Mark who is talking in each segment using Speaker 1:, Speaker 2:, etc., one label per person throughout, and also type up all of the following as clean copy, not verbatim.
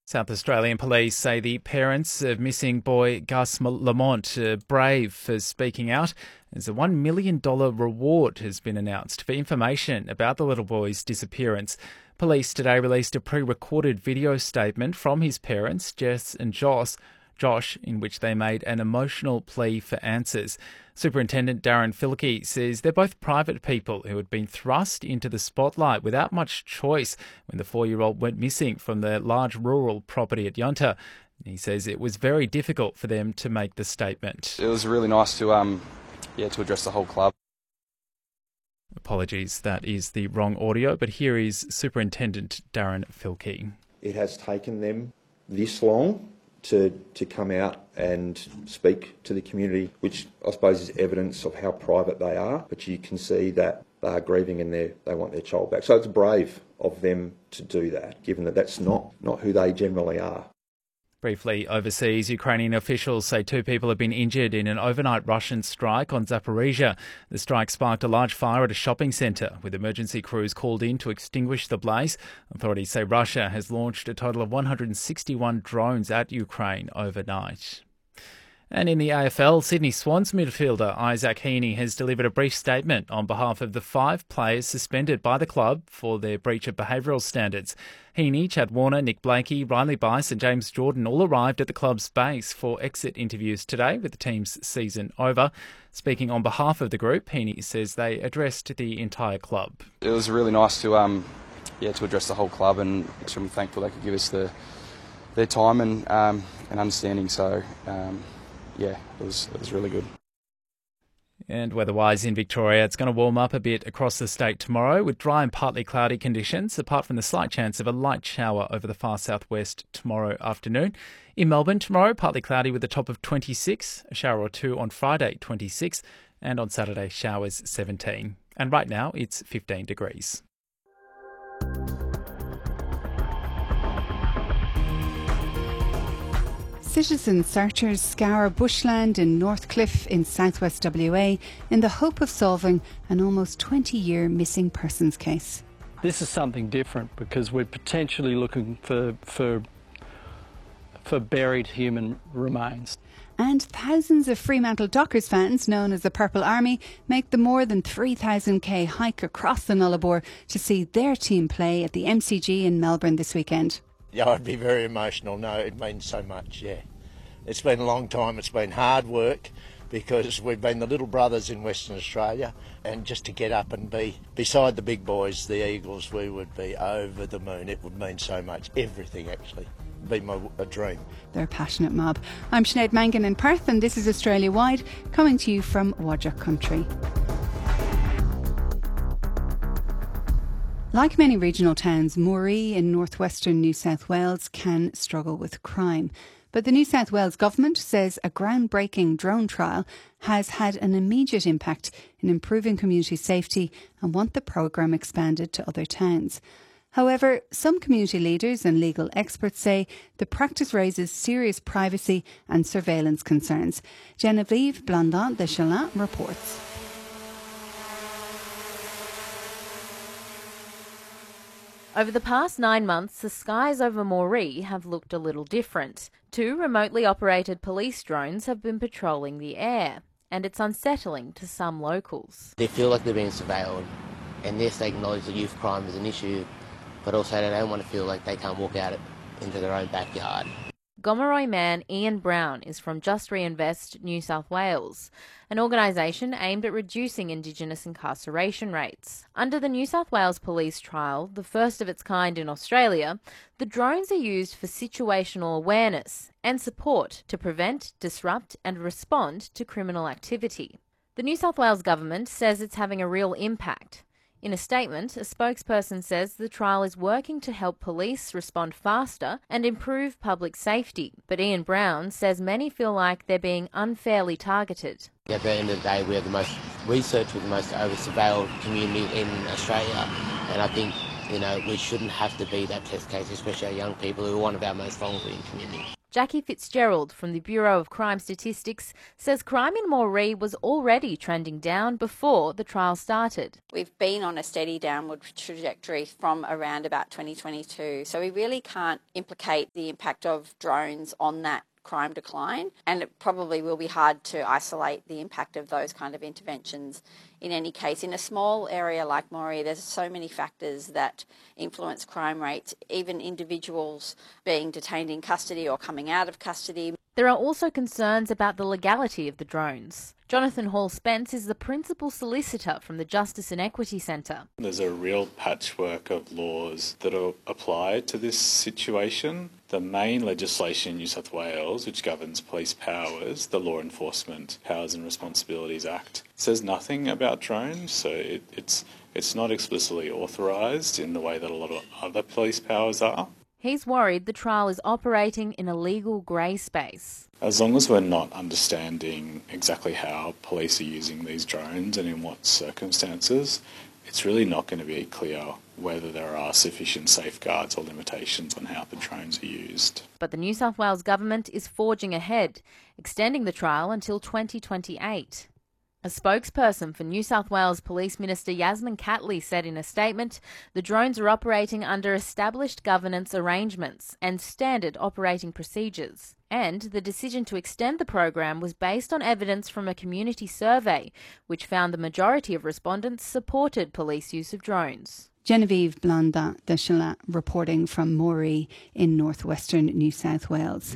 Speaker 1: South Australian police say the parents of missing boy Gus Lamont are brave for speaking out, as a $1 million reward has been announced for information about the little boy's disappearance. Police today released a pre-recorded video statement from his parents, Jess and Josh, in which they made an emotional plea for answers. Superintendent Darren Filkey says they're both private people who had been thrust into the spotlight without much choice when the 4-year-old went missing from their large rural property at Yunta. He says it was very difficult for them to make the statement.
Speaker 2: It was really nice to address the whole club.
Speaker 1: Apologies, that is the wrong audio, but here is Superintendent Darren Filkey.
Speaker 3: It has taken them this long to come out and speak to the community, which I suppose is evidence of how private they are, but you can see that they are grieving and they want their child back. So it's brave of them to do that, given that that's not who they generally are.
Speaker 1: Briefly overseas, Ukrainian officials say 2 people have been injured in an overnight Russian strike on Zaporizhia. The strike sparked a large fire at a shopping centre, with emergency crews called in to extinguish the blaze. Authorities say Russia has launched a total of 161 drones at Ukraine overnight. And in the AFL, Sydney Swans midfielder Isaac Heaney has delivered a brief statement on behalf of the 5 players suspended by the club for their breach of behavioural standards. Heaney, Chad Warner, Nick Blakey, Riley Bice and James Jordan all arrived at the club's base for exit interviews today with the team's season over. Speaking on behalf of the group, Heaney says they addressed the entire club.
Speaker 2: It was really nice to address the whole club, and I'm thankful they could give us their time and understanding. So. It was really good.
Speaker 1: And weather-wise in Victoria, it's going to warm up a bit across the state tomorrow with dry and partly cloudy conditions, apart from the slight chance of a light shower over the far southwest tomorrow afternoon. In Melbourne tomorrow, partly cloudy with a top of 26, a shower or 2 on Friday, 26, and on Saturday, showers 17. And right now, it's 15 degrees.
Speaker 4: Citizen searchers scour bushland in Northcliffe in southwest WA in the hope of solving an almost 20-year missing persons case.
Speaker 5: This is something different because we're potentially looking for buried human remains.
Speaker 4: And thousands of Fremantle Dockers fans, known as the Purple Army, make the more than 3,000k hike across the Nullarbor to see their team play at the MCG in Melbourne this weekend.
Speaker 6: Yeah, I'd be very emotional. No, it means so much, yeah. It's been a long time. It's been hard work because we've been the little brothers in Western Australia, and just to get up and be beside the big boys, the Eagles, we would be over the moon. It would mean so much. Everything, actually. It'd be a dream.
Speaker 4: They're a passionate mob. I'm Sinead Mangan in Perth, and this is Australia Wide, coming to you from Whadjuk country. Like many regional towns, Moree in northwestern New South Wales can struggle with crime. But the New South Wales government says a groundbreaking drone trial has had an immediate impact in improving community safety and want the programme expanded to other towns. However, some community leaders and legal experts say the practice raises serious privacy and surveillance concerns. Genevieve Blandin de Chalin reports.
Speaker 7: Over the past 9 months, the skies over Moree have looked a little different. 2 remotely operated police drones have been patrolling the air, and it's unsettling to some locals.
Speaker 8: They feel like they're being surveilled, and yes, they acknowledge that youth crime is an issue, but also they don't want to feel like they can't walk out into their own backyard.
Speaker 7: Gomeroi man Ian Brown is from Just Reinvest New South Wales, an organisation aimed at reducing Indigenous incarceration rates. Under the New South Wales police trial, the first of its kind in Australia, the drones are used for situational awareness and support to prevent, disrupt and respond to criminal activity. The New South Wales government says it's having a real impact. In a statement, a spokesperson says the trial is working to help police respond faster and improve public safety. But Ian Brown says many feel like they're being unfairly targeted.
Speaker 8: At the end of the day, we have the most research with the most over-surveilled community in Australia, and I think, we shouldn't have to be that test case, especially our young people who are one of our most vulnerable in community.
Speaker 7: Jackie Fitzgerald from the Bureau of Crime Statistics says crime in Moree was already trending down before the trial started.
Speaker 9: We've been on a steady downward trajectory from around about 2022, so we really can't implicate the impact of drones on that crime decline, and it probably will be hard to isolate the impact of those kind of interventions. In any case, in a small area like Moree, there's so many factors that influence crime rates, even individuals being detained in custody or coming out of custody.
Speaker 7: There are also concerns about the legality of the drones. Jonathan Hall-Spence is the principal solicitor from the Justice and Equity Centre.
Speaker 10: There's a real patchwork of laws that are applied to this situation. The main legislation in New South Wales, which governs police powers, the Law Enforcement Powers and Responsibilities Act, says nothing about drones, so it's not explicitly authorised in the way that a lot of other police powers are.
Speaker 7: He's worried the trial is operating in a legal grey space.
Speaker 10: As long as we're not understanding exactly how police are using these drones and in what circumstances, it's really not going to be clear whether there are sufficient safeguards or limitations on how the drones are used.
Speaker 7: But the New South Wales government is forging ahead, extending the trial until 2028. A spokesperson for New South Wales Police Minister Yasmin Catley said in a statement, the drones are operating under established governance arrangements and standard operating procedures. And the decision to extend the program was based on evidence from a community survey, which found the majority of respondents supported police use of drones.
Speaker 4: Genevieve Blondin-Deschelin reporting from Moree in northwestern New South Wales.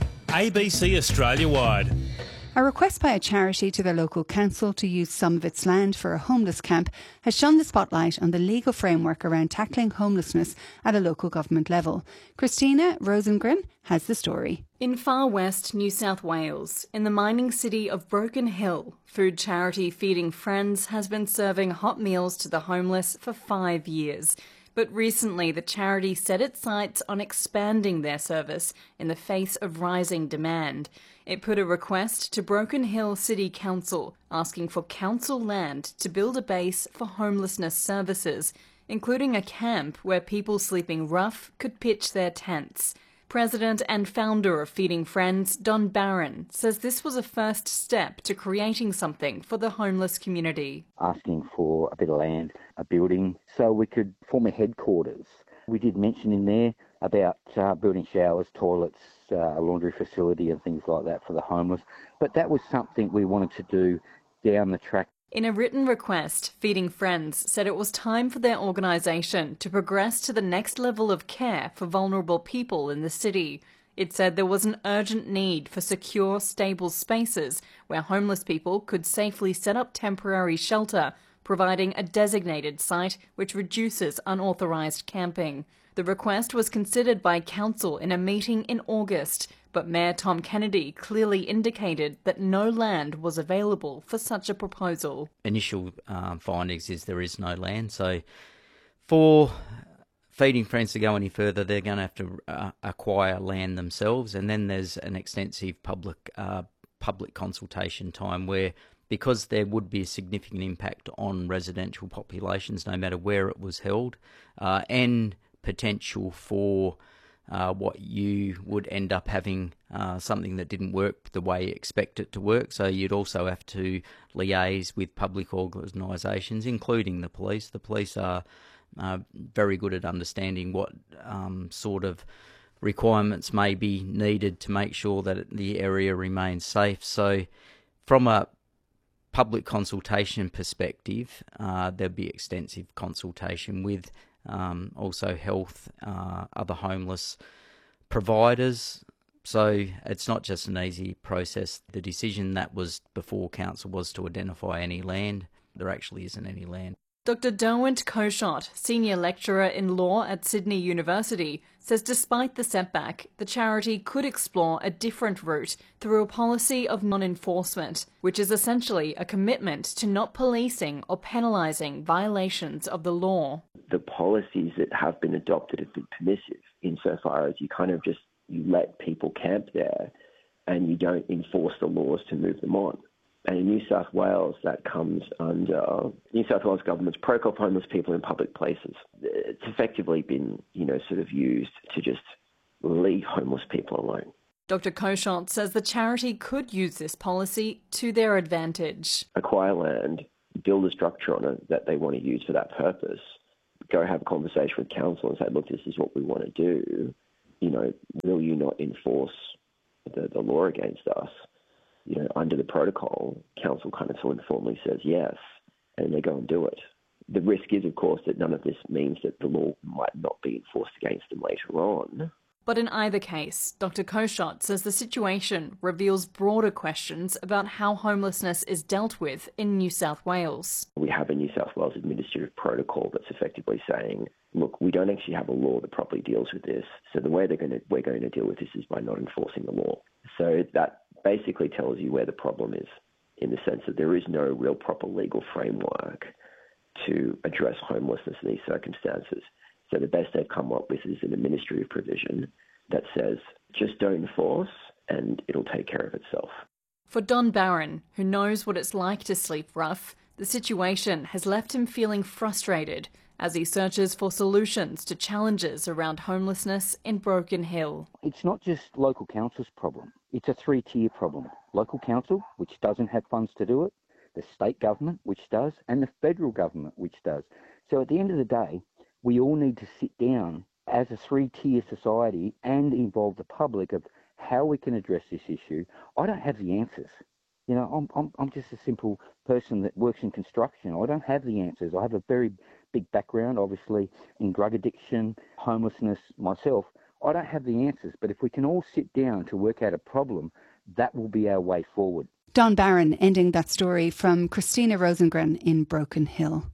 Speaker 11: ABC Australia-wide.
Speaker 4: A request by a charity to their local council to use some of its land for a homeless camp has shone the spotlight on the legal framework around tackling homelessness at a local government level. Christina Rosengren has the story.
Speaker 12: In far west New South Wales, in the mining city of Broken Hill, food charity Feeding Friends has been serving hot meals to the homeless for 5 years. But recently the charity set its sights on expanding their service in the face of rising demand. It put a request to Broken Hill City Council asking for council land to build a base for homelessness services, including a camp where people sleeping rough could pitch their tents. President and founder of Feeding Friends, Don Barron, says this was a first step to creating something for the homeless community.
Speaker 13: Asking for a bit of land, a building, so we could form a headquarters. We did mention in there about building showers, toilets, a laundry facility and things like that for the homeless, but that was something we wanted to do down the track.
Speaker 12: In a written request, Feeding Friends said it was time for their organisation to progress to the next level of care for vulnerable people in the city. It said there was an urgent need for secure, stable spaces where homeless people could safely set up temporary shelter, providing a designated site which reduces unauthorised camping. The request was considered by council in a meeting in August, but Mayor Tom Kennedy clearly indicated that no land was available for such a proposal.
Speaker 14: Initial findings is there is no land, so for Feeding Friends to go any further, they're going to have to acquire land themselves, and then there's an extensive public consultation time where, because there would be a significant impact on residential populations no matter where it was held, and potential for what you would end up having something that didn't work the way you expect it to work. So you'd also have to liaise with public organisations, including the police. The police are very good at understanding what sort of requirements may be needed to make sure that the area remains safe. So from a public consultation perspective, there'll be extensive consultation with also health, other homeless providers. So it's not just an easy process. The decision that was before council was to identify any land. There actually isn't any land.
Speaker 12: Dr. Derwent Koshot, Senior Lecturer in Law at Sydney University, says despite the setback, the charity could explore a different route through a policy of non-enforcement, which is essentially a commitment to not policing or penalising violations of the law.
Speaker 15: The policies that have been adopted have been permissive insofar as you let people camp there and you don't enforce the laws to move them on. And in New South Wales, that comes under New South Wales government's protocol for homeless people in public places. It's effectively been, used to just leave homeless people alone.
Speaker 12: Dr Cochot says the charity could use this policy to their advantage.
Speaker 15: Acquire land, build a structure on it that they want to use for that purpose, go have a conversation with council and say, look, this is what we want to do. You know, will you not enforce the law against us? You know, under the protocol, council kind of informally says yes, and they go and do it. The risk is, of course, that none of this means that the law might not be enforced against them later on.
Speaker 12: But in either case, Dr Cochot says the situation reveals broader questions about how homelessness is dealt with in New South Wales.
Speaker 15: We have a New South Wales administrative protocol that's effectively saying, look, we don't actually have a law that properly deals with this, so the way we're going to deal with this is by not enforcing the law. So that basically tells you where the problem is, in the sense that there is no real proper legal framework to address homelessness in these circumstances. So the best they've come up with is an administrative provision that says, just don't enforce and it'll take care of itself.
Speaker 12: For Don Barron, who knows what it's like to sleep rough, the situation has left him feeling frustrated as he searches for solutions to challenges around homelessness in Broken Hill.
Speaker 13: It's not just local council's problem. It's a three-tier problem. Local council, which doesn't have funds to do it, the state government, which does, and the federal government, which does. So at the end of the day, we all need to sit down as a three-tier society and involve the public of how we can address this issue. I don't have the answers. You know, I'm just a simple person that works in construction. I don't have the answers. I have a very big background, obviously, in drug addiction, homelessness myself. I don't have the answers, but if we can all sit down to work out a problem, that will be our way forward.
Speaker 4: Don Barron ending that story from Christina Rosengren in Broken Hill.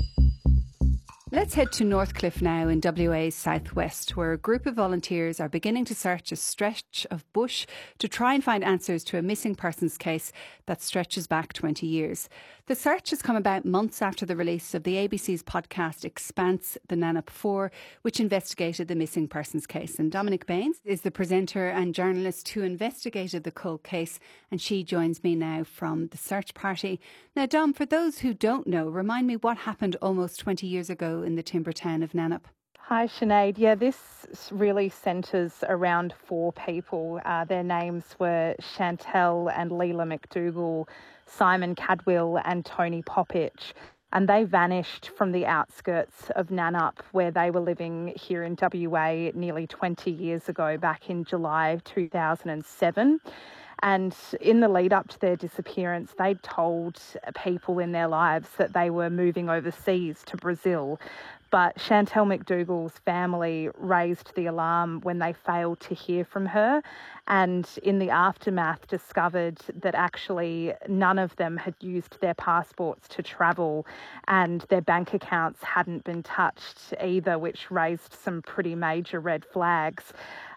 Speaker 4: Let's head to Northcliffe now in WA's southwest, where a group of volunteers are beginning to search a stretch of bush to try and find answers to a missing persons case that stretches back 20 years. The search has come about months after the release of the ABC's podcast Expanse, the Nannup 4, which investigated the missing persons case. And Dominic Baines is the presenter and journalist who investigated the cold case, and she joins me now from the search party. Now, Dom, for those who don't know, remind me what happened almost 20 years ago in the timber town of Nannup.
Speaker 16: Hi, Sinead. Yeah, this really centres around four people. Their names were Chantel and Leela McDougall, Simon Cadwell and Tony Poppich. And they vanished from the outskirts of Nannup, where they were living here in WA nearly 20 years ago, back in July 2007. And in the lead up to their disappearance, they'd told people in their lives that they were moving overseas to Brazil. But Chantel McDougall's family raised the alarm when they failed to hear from her, and in the aftermath discovered that actually none of them had used their passports to travel, and their bank accounts hadn't been touched either, which raised some pretty major red flags.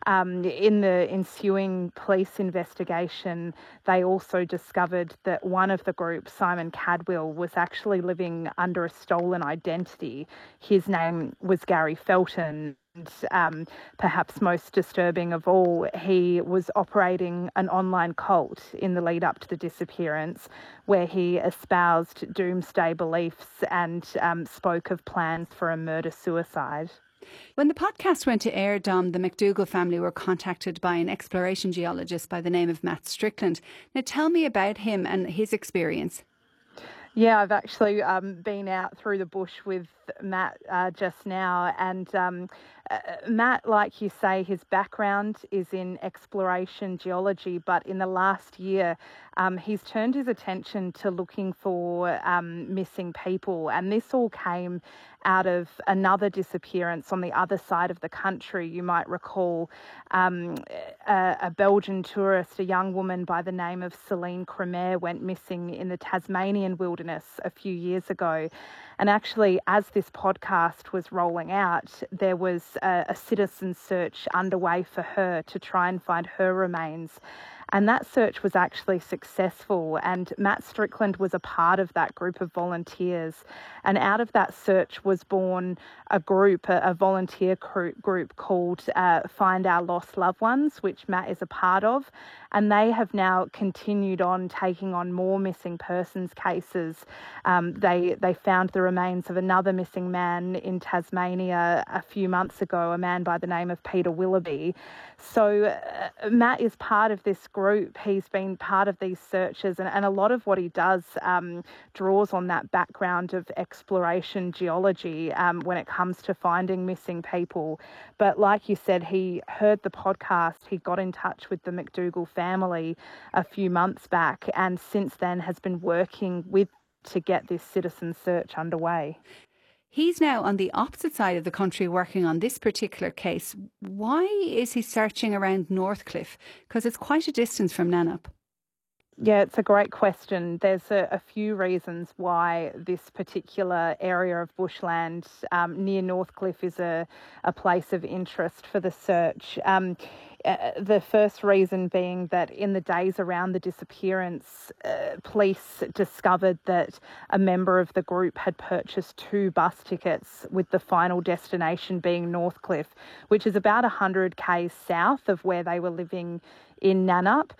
Speaker 16: In the ensuing police investigation, they also discovered that one of the group, Simon Cadwell, was actually living under a stolen identity. His name was Gary Felton. And perhaps most disturbing of all, he was operating an online cult in the lead up to the disappearance, where he espoused doomsday beliefs and spoke of plans for a murder-suicide.
Speaker 4: When the podcast went to air, Dom, the McDougall family were contacted by an exploration geologist by the name of Matt Strickland. Now tell me about him and his experience.
Speaker 16: Yeah, I've actually been out through the bush with Matt just now, and Matt, like you say, his background is in exploration geology, but in the last year he's turned his attention to looking for missing people, and this all came out of another disappearance on the other side of the country. You might recall a Belgian tourist, a young woman by the name of Celine Cremer, went missing in the Tasmanian wilderness a few years ago. And actually, as this podcast was rolling out, there was a citizen search underway for her to try and find her remains. And that search was actually successful, and Matt Strickland was a part of that group of volunteers. And out of that search was born a group, a volunteer group called Find Our Lost Loved Ones, which Matt is a part of. And they have now continued on taking on more missing persons cases. They found the remains of another missing man in Tasmania a few months ago, a man by the name of Peter Willoughby. So Matt is part of this group. He's been part of these searches, and a lot of what he does draws on that background of exploration geology when it comes to finding missing people. But like you said, he heard the podcast, he got in touch with the McDougall family a few months back, and since then has been working to get this citizen search underway.
Speaker 4: He's now on the opposite side of the country working on this particular case. Why is he searching around Northcliffe? Because it's quite a distance from Nannup.
Speaker 16: Yeah, it's a great question. There's a few reasons why this particular area of bushland near Northcliffe is a place of interest for the search. The first reason being that in the days around the disappearance, police discovered that a member of the group had purchased 2 bus tickets, with the final destination being Northcliffe, which is about 100 k's south of where they were living in Nannup.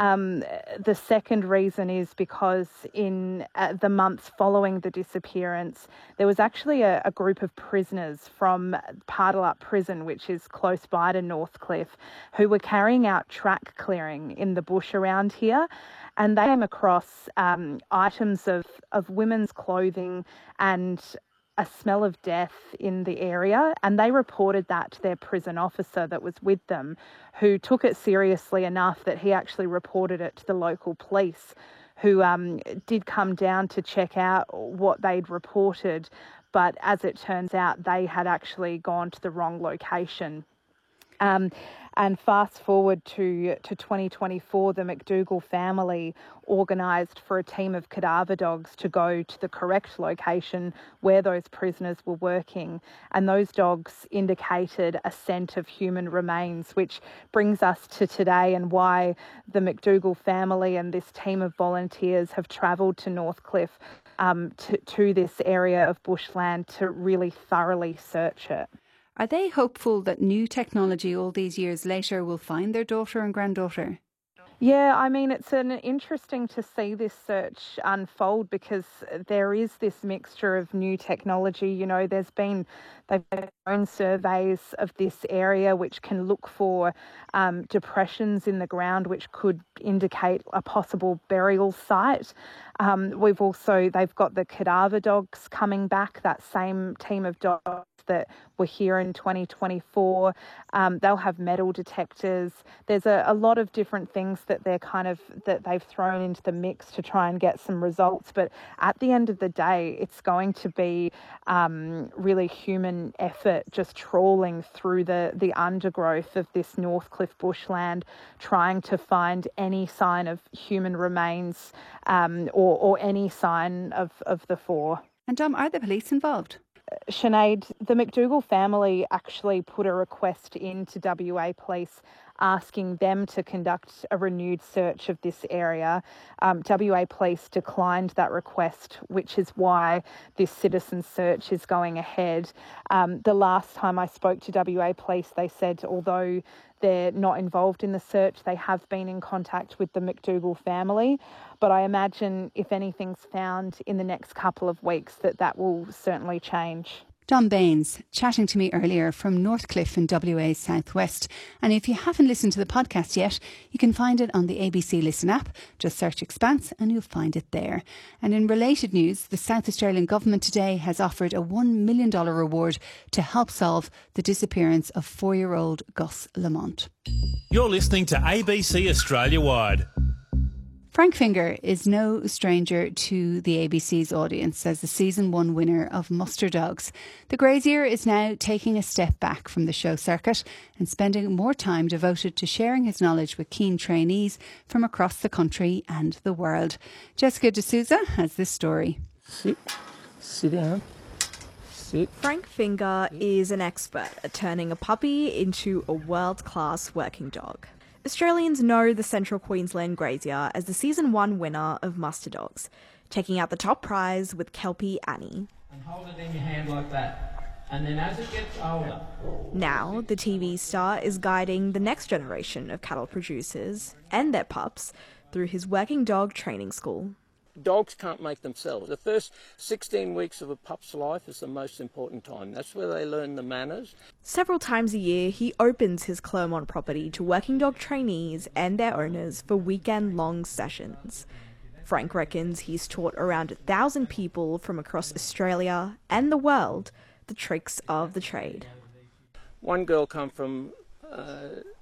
Speaker 16: The second reason is because in the months following the disappearance, there was actually a group of prisoners from Pardalup Prison, which is close by to Northcliffe, who were carrying out track clearing in the bush around here. And they came across items of women's clothing and a smell of death in the area, and they reported that to their prison officer that was with them, who took it seriously enough that he actually reported it to the local police, who did come down to check out what they'd reported, but as it turns out, they had actually gone to the wrong location. And fast forward to 2024, the McDougall family organised for a team of cadaver dogs to go to the correct location where those prisoners were working. And those dogs indicated a scent of human remains, which brings us to today and why the McDougall family and this team of volunteers have travelled to Northcliffe to this area of bushland to really thoroughly search it.
Speaker 4: Are they hopeful that new technology all these years later will find their daughter and granddaughter?
Speaker 16: Yeah, I mean, it's interesting to see this search unfold because there is this mixture of new technology. You know, they've done their own surveys of this area which can look for depressions in the ground which could indicate a possible burial site. They've got the cadaver dogs coming back, that same team of dogs that were here in 2024. They'll have metal detectors. There's a lot of different things that they've thrown into the mix to try and get some results. But at the end of the day, it's going to be really human effort just trawling through the undergrowth of this Northcliffe bushland, trying to find any sign of human remains or any sign of the four.
Speaker 4: And Dom, are the police involved?
Speaker 16: Sinead, the McDougall family actually put a request into WA Police asking them to conduct a renewed search of this area. WA Police declined that request, which is why this citizen search is going ahead. The last time I spoke to WA Police, they said although they're not involved in the search, they have been in contact with the McDougall family. But I imagine if anything's found in the next couple of weeks, that will certainly change.
Speaker 4: Dom Baines chatting to me earlier from Northcliffe in WA's southwest. And if you haven't listened to the podcast yet, you can find it on the ABC Listen app. Just search Expanse and you'll find it there. And in related news, the South Australian government today has offered a $1 million reward to help solve the disappearance of 4-year-old Gus Lamont.
Speaker 11: You're listening to ABC Australia Wide.
Speaker 4: Frank Finger is no stranger to the ABC's audience as the season 1 winner of Muster Dogs. The Grazier is now taking a step back from the show circuit and spending more time devoted to sharing his knowledge with keen trainees from across the country and the world. Jessica D'Souza has this story.
Speaker 17: Sit down. Sit. Frank Finger is an expert at turning a puppy into a world-class working dog.
Speaker 18: Australians know the Central Queensland grazier as the Season 1 winner of Muster Dogs, taking out the top prize with Kelpie Annie.
Speaker 17: And hold it in your hand like that. And then as it gets older...
Speaker 18: Now, the TV star is guiding the next generation of cattle producers and their pups through his working dog training school.
Speaker 17: Dogs can't make themselves. The first 16 weeks of a pup's life is the most important time. That's where they learn the manners.
Speaker 18: Several times a year, he opens his Clermont property to working dog trainees and their owners for weekend-long sessions. Frank reckons he's taught around 1,000 people from across Australia and the world the tricks of the trade.
Speaker 17: One girl come from